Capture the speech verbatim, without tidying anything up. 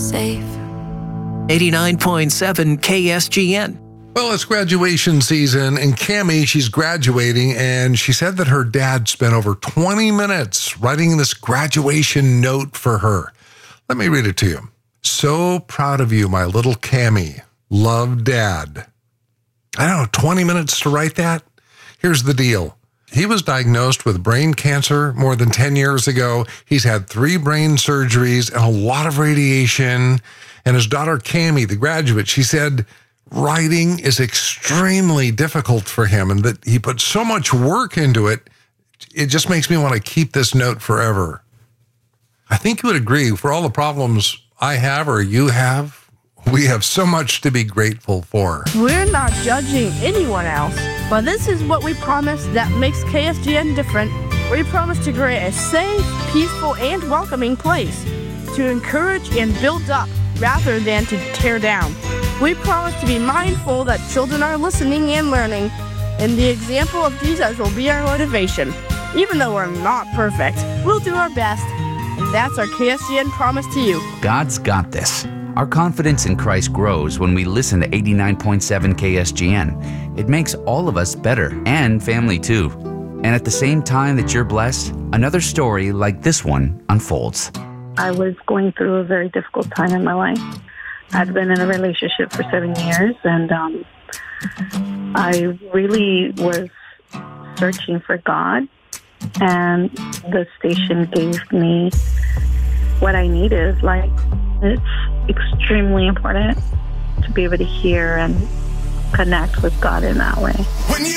safe. eighty-nine point seven K S G N. Well, it's graduation season, and Cammie, she's graduating, and she said that her dad spent over twenty minutes writing this graduation note for her. Let me read it to you. So proud of you, my little Cammie. Love, Dad. I don't know, twenty minutes to write that? Here's the deal. He was diagnosed with brain cancer more than ten years ago. He's had three brain surgeries and a lot of radiation. And his daughter, Cammie, the graduate, she said writing is extremely difficult for him and that he put so much work into it. It just makes me want to keep this note forever. I think you would agree, for all the problems I have or you have, we have so much to be grateful for. We're not judging anyone else, but this is what we promise that makes K S G N different. We promise to create a safe, peaceful, and welcoming place to encourage and build up rather than to tear down. We promise to be mindful that children are listening and learning, and the example of Jesus will be our motivation. Even though we're not perfect, we'll do our best, and that's our K S G N promise to you. God's got this. Our confidence in Christ grows when we listen to eighty-nine point seven K S G N. It makes all of us better, and family too. And at the same time that you're blessed, another story like this one unfolds. I was going through a very difficult time in my life. I'd been in a relationship for seven years, and um, I really was searching for God, and the station gave me what I needed. Like, it's extremely important to be able to hear and connect with God in that way. When you